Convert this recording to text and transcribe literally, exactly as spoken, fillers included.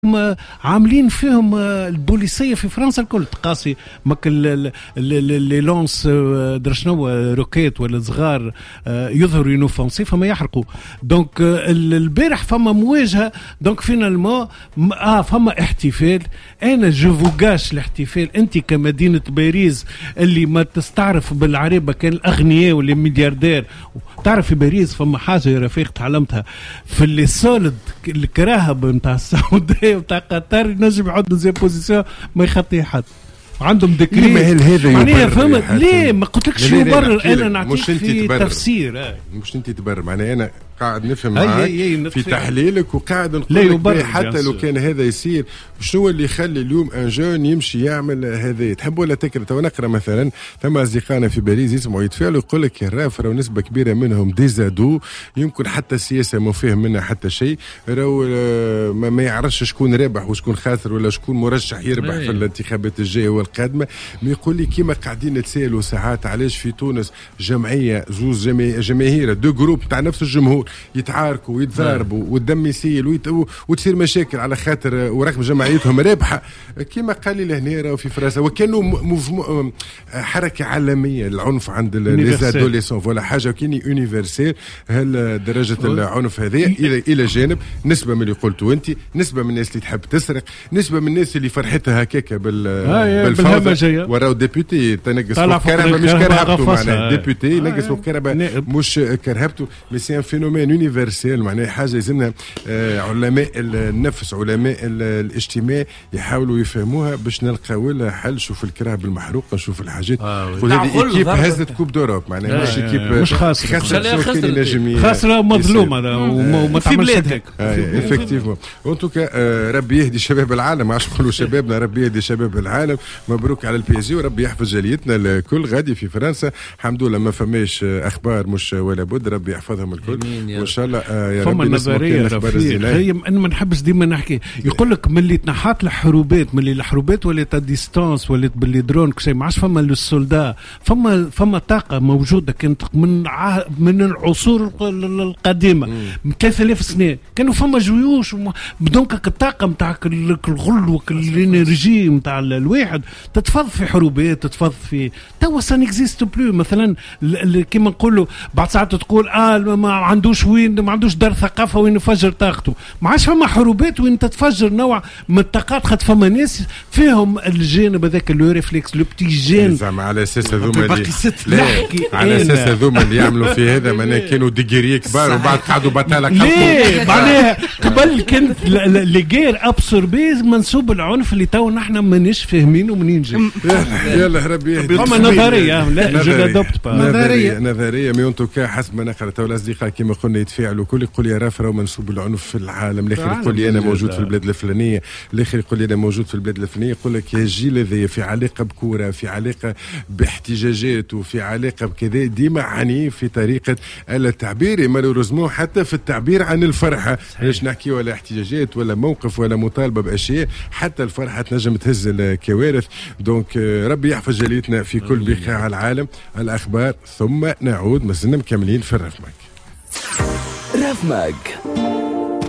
عاملين فيهم البوليسيه في فرنسا الكل تقاسي ماك اللي لونس درشنو روكيت ولا صغار يظهروا انوفونسي فما يحرقوا. دونك البارح فما مواجهه دونك فينالمون اه فما احتفال. انا جو فوغاش الاحتفال انت كمدينه باريس اللي ما تستعرف بالعريبه كان الاغنياء واللي ملياردير. تعرف في باريس فما حاجه يا رفيق تعلمتها في اللي سولد الكراهب نتاع السعوديه وتاع قطر ينجم يعدوا زي بوزيسيون ما يخطي حد عندهم دكري معناها فهمت ليه ما قلتلكش شو يبرر. انا نعطيك في تفسير مش انت تبرر معناها انا قاعد نفهم معاك في تحليلك وقاعد نقول لك حتى لو كان هذا يصير شنو اللي يخلي اليوم ان جون يمشي يعمل هذا تحب ولا تكره. تو نقرا مثلا ثم اصدقائنا في باريس يسمعوا يتفاعلوا يقول لك الراف راهو نسبه كبيره منهم ديزادو يمكن حتى السياسه ما فاهم منها حتى شيء راهو ما, ما يعرفش شكون رابح وشكون خاسر ولا شكون مرشح يربح في الانتخابات الجايه والقادمه. ما يقول لي كيما قاعدين نتسالوا ساعات علاش في تونس جمعيه زوز جماهير دو جروب تاع نفس الجمهور يتعاركوا ويتضاربوا والدم يسيل ويت... وتصير مشاكل على خاطر ورغم جمعيتهم رابحه كما قال لي لهنا راهو في فرنسا وكانوا مفم... حركه عالميه العنف عند ليزادوليسون ولا حاجه كيني يونيفرسيل. هل درجه العنف هذه الى الى جانب نسبه من اللي قلتوا انت نسبه من الناس اللي تحب تسرق نسبه من الناس اللي فرحتها هكاكا بال بالفوضى وراو ديبوتي تنقص الكهرباء مش كرهبته معناها ديبوتي نقص الكهرباء مش كرهبته مي سي ان فينومين يونيفرسيل معناها حاجه لازمنا علماء النفس علماء الاجتماع يحاولوا يفهموها باش نلقاو لها حل. شوف الكرهب المحروق نشوف الحاجات هذه ايكيب هزت كوب دوروب معناها مش ايكيب مش خاسره خاسره خاسره مظلومه وما تعملش هيك افكتيفمون. ان توكا ربي يهدي شباب العالم عاش نقولوا شبابنا ربي يهدي شباب العالم. مبروك على البي اس جي وربي يحفظ جاليتنا الكل غادي في فرنسا الحمد لله ما فماش اخبار مش ولا بد ربي يحفظهم الكل وان شاء الله يا رب. النظريه هي انا ما نحبش ديما نحكي يقول لك ملي تنحات الحروبات ملي الحروبات ولات ديستانس ولات باللي درون شيء ما عادش فما للسولدا فما فما طاقه موجوده كانت من ع... من العصور القديمه من ثلاثة آلاف سنه كانوا فما جيوش وم... دونك الطاقه نتاع الغل والانرجي نتاع الواحد تتفض في حروبات تتفض في توا سان اكزيست بلو. مثلا كيما نقولوا بعد ساعات تقول اه ما عندوش وين ما عندوش دار ثقافه وين يفجر طاقته. ما عادش فما حروبات وين تتفجر نوع من الطاقات. خد فما ناس فيهم الجانب هذاك لو ريفلكس لو بتي جين زعما على اساس هذوما اللي على اساس هذوما اللي يعملوا في هذا معناها كانوا ديجيري كبار وبعد قعدوا بطاله ليه معناها قبل كانت لي غير ابسوربي منسوب العنف اللي تو نحن مانيش فاهمينه منين جاي. يلا ربي يهدي. فما نظريه لا جو ادوبت با نظريه نظريه مي انتو كا حسب ما نقرا تو الاصدقاء كما قلنا يتفاعلوا كل يقول يا راف راهو منسوب العنف في العالم. الاخر يقول لي انا موجود في البلاد الفلانيه الاخر يقول لي انا موجود في البلاد الفلانيه. يقول لك يا الجيل هذا في علاقه بكوره في علاقه باحتجاجات وفي علاقه بكذا ديما عنيف في طريقه التعبير مالوريزمون حتى في التعبير عن الفرحه. باش نحكي ولا احتجاجات ولا موقف ولا مطالبه باشياء حتى الفرحه تنجم تهز الكوارث. دونك ربي يحفظ جاليتنا في كل بقاع العالم. الاخبار ثم نعود مازلنا مكملين في الرفماك. رفماك